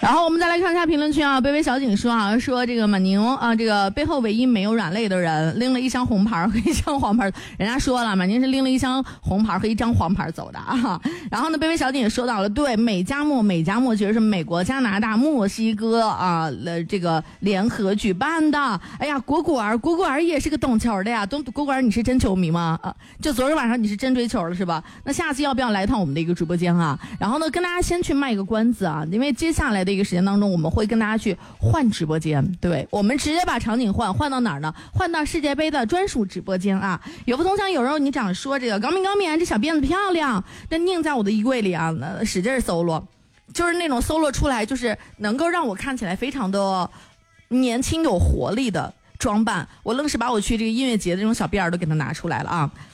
然后我们再来看一下评论区啊，卑微小景说这个马宁啊，这个背后唯一没有软肋的人，拎了一箱红牌和一箱黄牌。人家说了，马宁是拎了一箱红牌和一张黄牌走的啊。然后呢，卑微小景也说到了，对，美加墨其实是美国、加拿大、墨西哥啊这个联合举办的。哎呀，果果儿也是个懂球的呀。果果儿，你是真球迷吗？就昨日晚上你是真追球了是吧？那下次要不要来一趟我们的一个直播间啊？然后呢，跟大家先去卖个关子啊，因为接下来的一个时间当中，我们会跟大家去换直播间。对，我们直接把场景换到哪儿呢？换到世界杯的专属直播间啊！有不同乡有肉，你长说这个高敏，这小辫子漂亮，这拧在我的衣柜里啊，使劲搜罗，就是那种搜罗出来，就是能够让我看起来非常的年轻有活力的装扮，我愣是把我去这个音乐节的这种小辫儿都给它拿出来了啊！